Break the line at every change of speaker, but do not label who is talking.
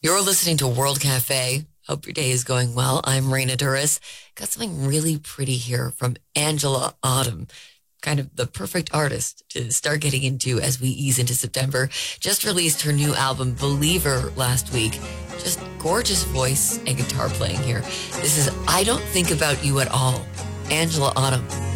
You're listening to World Cafe. Hope your day is going well. I'm Raina Duras. Got something really pretty here from Angela Autumn. Kind of the perfect artist to start getting into as we ease into September. Just released her new album, Believer, last week. Just gorgeous voice and guitar playing here. This is I Don't Think About You at All. Angela Autumn.